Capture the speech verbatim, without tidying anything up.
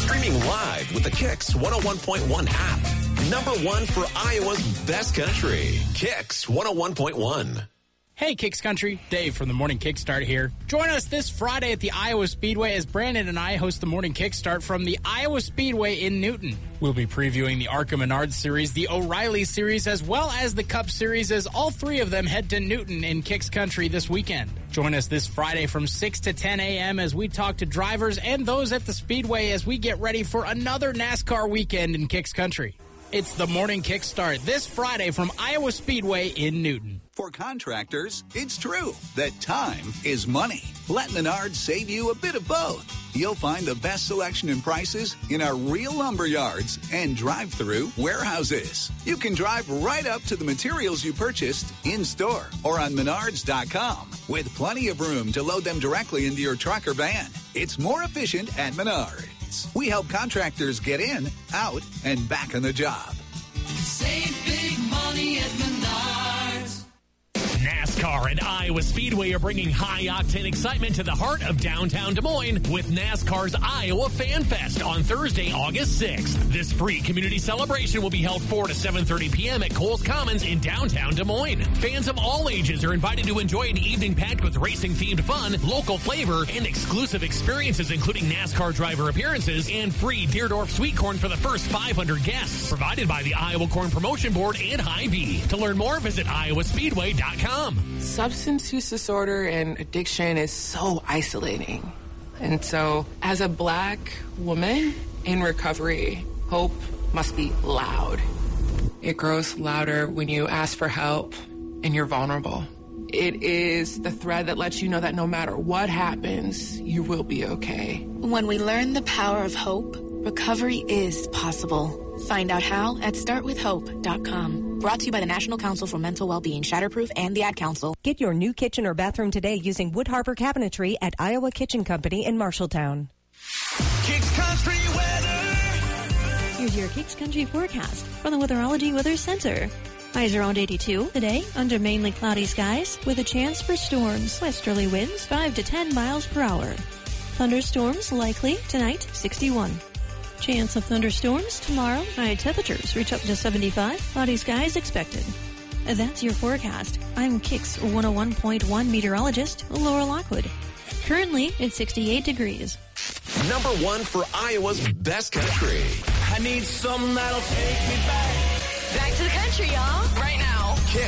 Streaming live with the Kicks one oh one point one app. Number one for Iowa's best country. Kicks one oh one point one. Hey, Kicks Country. Dave from the Morning Kickstart here. Join us this Friday at the Iowa Speedway as Brandon and I host the Morning Kickstart from the Iowa Speedway in Newton. We'll be previewing the ARCA Menard Series, the O'Reilly Series, as well as the Cup Series, as all three of them head to Newton in Kicks Country this weekend. Join us this Friday from six to ten a.m. as we talk to drivers and those at the Speedway as we get ready for another NASCAR weekend in Kicks Country. It's the Morning Kickstart this Friday from Iowa Speedway in Newton. For contractors, it's true that time is money. Let Menards save you a bit of both. You'll find the best selection and prices in our real lumber yards and drive-through warehouses. You can drive right up to the materials you purchased in-store or on menards dot com with plenty of room to load them directly into your truck or van. It's more efficient at Menards. We help contractors get in, out, and back on the job. Save big money at Menards. NASCAR and Iowa Speedway are bringing high-octane excitement to the heart of downtown Des Moines with NASCAR's Iowa Fan Fest on Thursday, August sixth. This free community celebration will be held four to seven thirty p.m. at Coles Commons in downtown Des Moines. Fans of all ages are invited to enjoy an evening packed with racing-themed fun, local flavor, and exclusive experiences including NASCAR driver appearances and free Deerdorf sweet corn for the first five hundred guests, provided by the Iowa Corn Promotion Board and Hy-Vee. To learn more, visit iowa speedway dot com. Substance use disorder and addiction is so isolating. And so, as a black woman in recovery, hope must be loud. It grows louder when you ask for help and you're vulnerable. It is the thread that lets you know that no matter what happens, you will be okay. When we learn the power of hope, recovery is possible. Find out how at start with hope dot com. Brought to you by the National Council for Mental Wellbeing, Shatterproof, and the Ad Council. Get your new kitchen or bathroom today using Wood Harbor Cabinetry at Iowa Kitchen Company in Marshalltown. Kicks Country weather. Here's your Kicks Country forecast from the Weatherology Weather Center. Highs around eighty-two today under mainly cloudy skies with a chance for storms. Westerly winds five to ten miles per hour. Thunderstorms likely tonight, sixty-one. Chance of thunderstorms tomorrow. High temperatures reach up to seventy-five. Cloudy skies expected. That's your forecast. I'm Kicks one oh one point one meteorologist Laura Lockwood. Currently, it's sixty-eight degrees. Number one for Iowa's best country. I need something that'll take me back. Back to the country, y'all.